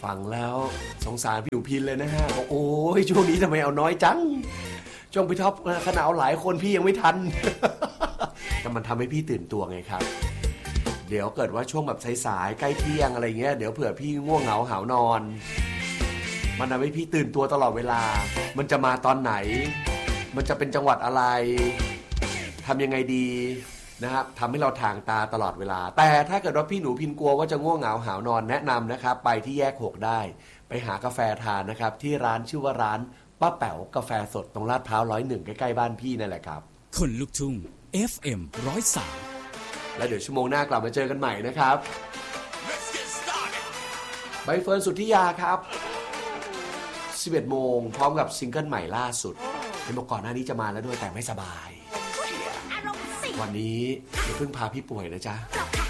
ฟังแล้วสงสารพี่หนูพินเลยนะฮะบอกโอ้ยช่วงนี้ทำไมเอาน้อยจังช่วงพี่ท็อปขนาดเอาหลายคนพี่ยังไม่ทัน แต่มันทำให้พี่ตื่นตัวไงครับเดี๋ยวเกิดว่าช่วงแบบสายๆใกล้เที่ยงอะไรเงี้ยเดี๋ยวเผื่อพี่ง่วงเหงาหาวนอนมันทำให้พี่ตื่นตัวตลอดเวลามันจะมาตอนไหนมันจะเป็นจังหวัดอะไรทำยังไงดีนะครับทำให้เราถ่างตาตลอดเวลาแต่ถ้าเกิดว่าพี่หนูพินกลัวว่าจะง่วงเหงาหาวนอนแนะนำนะครับไปที่แยก6ได้ไปหากาแฟทานนะครับที่ร้านชื่อว่าร้านป้าแป๋วกาแฟสดตรงลาดพร้าว101ใกล้ๆบ้านพี่นั่นแหละครับคนลุกทุ่ง FM 103 แล้วเดี๋ยวชั่วโมงหน้ากลับมาเจอกันใหม่นะครับใบเฟิร์นสุทธิยาครับ11 โมงพร้อมกับซิงเกิลใหม่ล่าสุดเห็นบอกก่อนหน้านี้จะมาแล้วด้วยแต่ไม่สบายวันนี้อย่าเพิ่งพาพี่ป่วยนะจ๊ะ